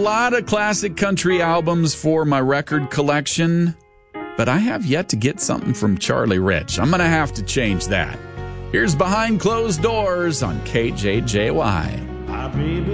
lot of classic country albums for my record collection, but I have yet to get something from Charlie Rich. I'm going to have to change that. Here's Behind Closed Doors on KJJY.